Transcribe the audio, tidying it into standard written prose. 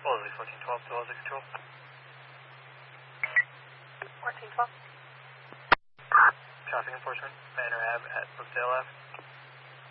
Lily 1412 to L6 control. 1412. Traffic enforcement, Manor Ave at Brookdale Ave.